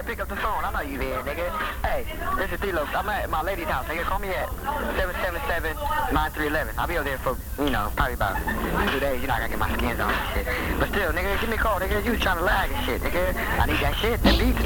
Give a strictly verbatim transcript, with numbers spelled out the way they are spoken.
pick up the phone. I know you there, nigga. Hey, this is D-Lo. I'm at my lady's house, nigga. Call me at seven seven seven, nine three one one. I'll be over there for, you know, probably about two days. You're not gonna get my skins on and shit. But still, nigga, give me a call, nigga. You was trying to lag and shit, nigga. I need that shit. That beat.